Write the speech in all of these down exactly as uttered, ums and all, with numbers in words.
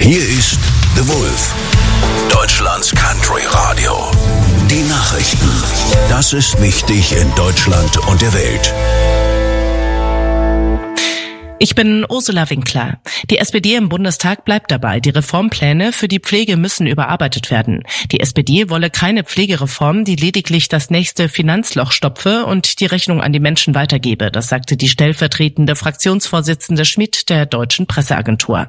Hier ist The Wolf, Deutschlands Country Radio. Die Nachrichten. Das ist wichtig in Deutschland und der Welt. Ich bin Ursula Winkler. Die S P D im Bundestag bleibt dabei. Die Reformpläne für die Pflege müssen überarbeitet werden. Die S P D wolle keine Pflegereform, die lediglich das nächste Finanzloch stopfe und die Rechnung an die Menschen weitergebe. Das sagte die stellvertretende Fraktionsvorsitzende Schmid der Deutschen Presseagentur.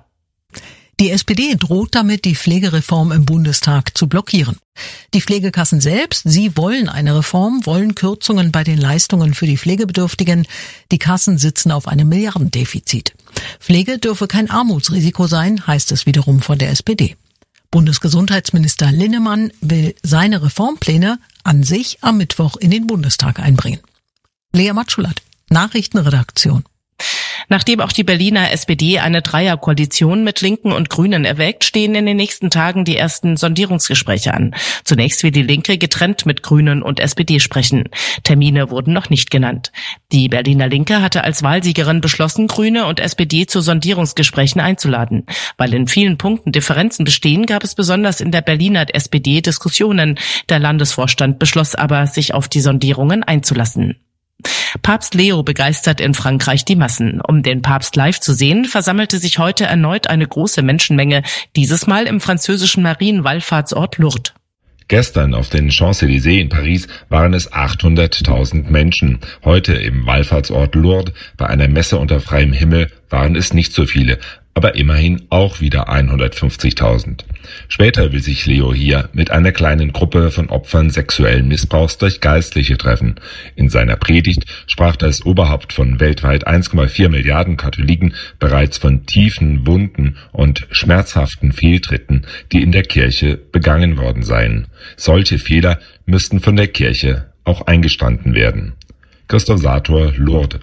Die S P D droht damit, die Pflegereform im Bundestag zu blockieren. Die Pflegekassen selbst, sie wollen eine Reform, wollen Kürzungen bei den Leistungen für die Pflegebedürftigen. Die Kassen sitzen auf einem Milliardendefizit. Pflege dürfe kein Armutsrisiko sein, heißt es wiederum von der S P D. Bundesgesundheitsminister Linnemann will seine Reformpläne an sich am Mittwoch in den Bundestag einbringen. Lea Matschulat, Nachrichtenredaktion. Nachdem auch die Berliner S P D eine Dreierkoalition mit Linken und Grünen erwägt, stehen in den nächsten Tagen die ersten Sondierungsgespräche an. Zunächst will die Linke getrennt mit Grünen und S P D sprechen. Termine wurden noch nicht genannt. Die Berliner Linke hatte als Wahlsiegerin beschlossen, Grüne und S P D zu Sondierungsgesprächen einzuladen. Weil in vielen Punkten Differenzen bestehen, gab es besonders in der Berliner S P D Diskussionen. Der Landesvorstand beschloss aber, sich auf die Sondierungen einzulassen. Papst Leo begeistert in Frankreich die Massen. Um den Papst live zu sehen, versammelte sich heute erneut eine große Menschenmenge, dieses Mal im französischen Marienwallfahrtsort Lourdes. Gestern auf den Champs-Élysées in Paris waren es achthunderttausend Menschen. Heute im Wallfahrtsort Lourdes bei einer Messe unter freiem Himmel waren es nicht so viele, aber immerhin auch wieder hundertfünfzigtausend. Später will sich Leo hier mit einer kleinen Gruppe von Opfern sexuellen Missbrauchs durch Geistliche treffen. In seiner Predigt sprach das Oberhaupt von weltweit eins Komma vier Milliarden Katholiken bereits von tiefen Wunden und schmerzhaften Fehltritten, die in der Kirche begangen worden seien. Solche Fehler müssten von der Kirche auch eingestanden werden. Christoph Sator, Lourdes.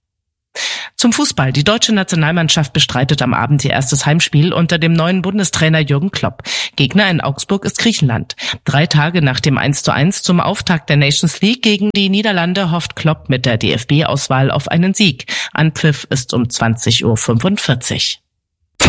Zum Fußball. Die deutsche Nationalmannschaft bestreitet am Abend ihr erstes Heimspiel unter dem neuen Bundestrainer Jürgen Klopp. Gegner in Augsburg ist Griechenland. Drei Tage nach dem eins zu eins zum Auftakt der Nations League gegen die Niederlande hofft Klopp mit der D F B-Auswahl auf einen Sieg. Anpfiff ist um zwanzig Uhr fünfundvierzig. The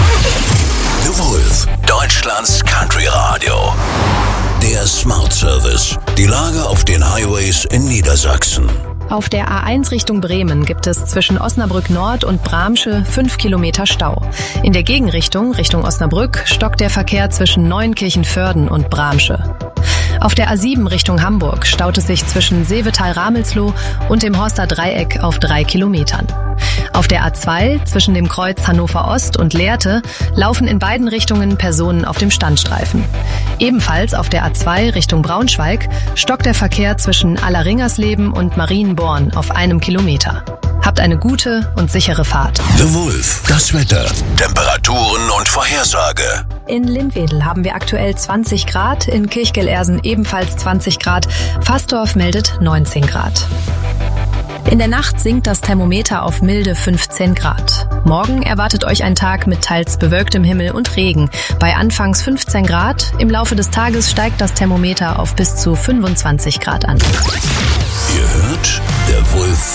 Wolf, Deutschlands Country Radio. Der Smart Service. Die Lage auf den Highways in Niedersachsen. Auf der A eins Richtung Bremen gibt es zwischen Osnabrück Nord und Bramsche fünf Kilometer Stau. In der Gegenrichtung, Richtung Osnabrück, stockt der Verkehr zwischen Neunkirchen-Vörden und Bramsche. Auf der A sieben Richtung Hamburg staut es sich zwischen Seevetal-Ramelsloh und dem Horster Dreieck auf drei Kilometern. Auf der A zwei zwischen dem Kreuz Hannover Ost und Lehrte laufen in beiden Richtungen Personen auf dem Standstreifen. Ebenfalls auf der A zwei Richtung Braunschweig stockt der Verkehr zwischen Allerringersleben und Marienborn auf einem Kilometer. Habt eine gute und sichere Fahrt. The Wolf, das Wetter, Temperaturen und Vorhersage. In Lindwedel haben wir aktuell zwanzig Grad, in Kirchgellersen ebenfalls zwanzig Grad, Fassdorf meldet neunzehn Grad. In der Nacht sinkt das Thermometer auf milde fünfzehn Grad. Morgen erwartet euch ein Tag mit teils bewölktem Himmel und Regen. Bei anfangs fünfzehn Grad, im Laufe des Tages steigt das Thermometer auf bis zu fünfundzwanzig Grad an. Ihr hört der Wolf